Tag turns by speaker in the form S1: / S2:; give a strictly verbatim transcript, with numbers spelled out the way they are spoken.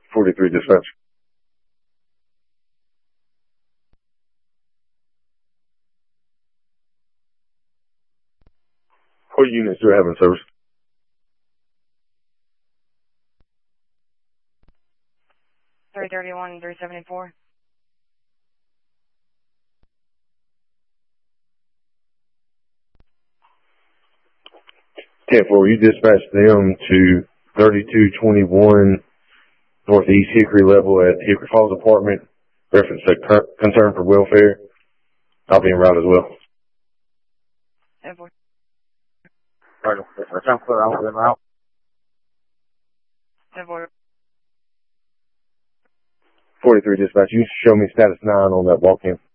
S1: forty-three dispatch. What units do I have in service?
S2: three thirty-one, three seventy-four.
S1: ten four, you dispatched them to thirty-two twenty-one Northeast Hickory level at Hickory Falls Apartment. Reference to concern for welfare. I'll be en route as well.
S2: ten four.
S1: Right, I'm clear. I'll be en route.
S2: ten four.
S1: forty-three dispatch, you show me status nine on that walk-in.